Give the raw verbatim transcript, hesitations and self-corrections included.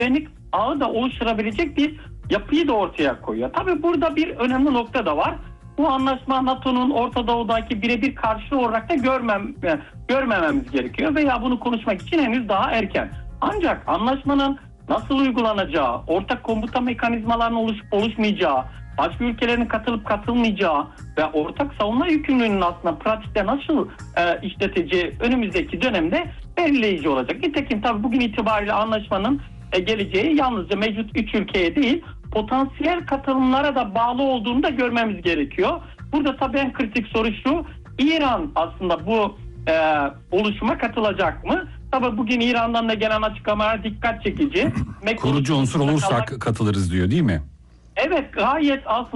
güvenlik ağı da oluşturabilecek bir yapıyı da ortaya koyuyor. Tabii burada bir önemli nokta da var. Bu anlaşma NATO'nun Orta Doğu'daki birebir karşılığı olarak da görmem, görmememiz gerekiyor veya bunu konuşmak için henüz daha erken. Ancak anlaşmanın nasıl uygulanacağı, ortak komuta mekanizmalarının oluşup oluşmayacağı, başka ülkelerin katılıp katılmayacağı ve ortak savunma yükümlülüğünün aslında pratikte nasıl e, işleteceği önümüzdeki dönemde belirleyici olacak. Nitekim tabii bugün itibariyle anlaşmanın e, geleceği yalnızca mevcut üç ülkeye değil, potansiyel katılımlara da bağlı olduğunu da görmemiz gerekiyor. Burada tabii en kritik soru şu: İran aslında bu e, oluşuma katılacak mı? Tabii bugün İran'dan da gelen açıklamalar dikkat çekici. Kurucu unsur olursak katılırız diyor, değil mi? Evet, gayet aslında